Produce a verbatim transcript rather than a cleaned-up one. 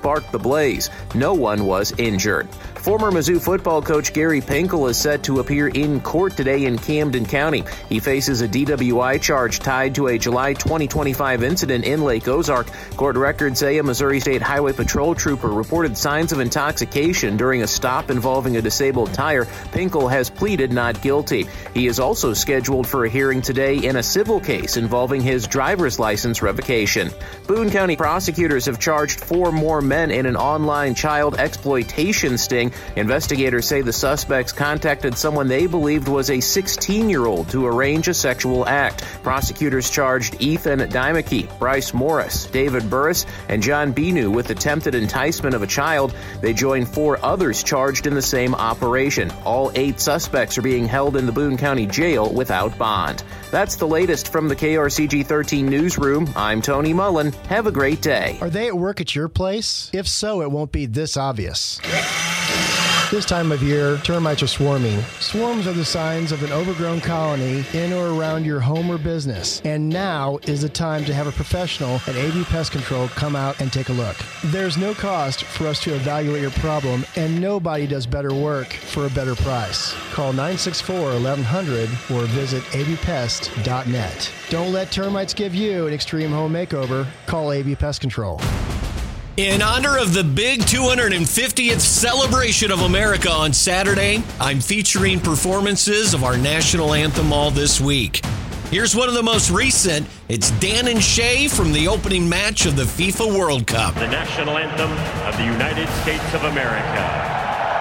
sparked the blaze. No one was injured. Former Mizzou football coach Gary Pinkel is set to appear in court today in Camden County. He faces a D W I charge tied to a July twenty twenty-five incident in Lake Ozark. Court records say a Missouri State Highway Patrol trooper reported signs of intoxication during a stop involving a disabled tire. Pinkel has pleaded not guilty. He is also scheduled for a hearing today in a civil case involving his driver's license revocation. Boone County prosecutors have charged four more men in an online child exploitation sting. Investigators say the suspects contacted someone they believed was a sixteen-year-old to arrange a sexual act. Prosecutors charged Ethan Dymeke, Bryce Morris, David Burris, and John Binu with attempted enticement of a child. They joined four others charged in the same operation. All eight suspects are being held in the Boone County Jail without bond. That's the latest from the K R C G thirteen newsroom. I'm Tony Mullen. Have a great day. Are they at work at your place? If so, it won't be this obvious. This time of year, termites are swarming. Swarms are the signs of an overgrown colony in or around your home or business. And now is the time to have a professional at A V Pest Control come out and take a look. There's no cost for us to evaluate your problem, and nobody does better work for a better price. Call nine six four, eleven hundred or visit a v pest dot net. Don't let termites give you an extreme home makeover. Call A V Pest Control. In honor of the big two hundred fiftieth celebration of America on Saturday, I'm featuring performances of our national anthem all this week. Here's one of the most recent. It's Dan and Shay from the opening match of the FIFA World Cup. The national anthem of the United States of America.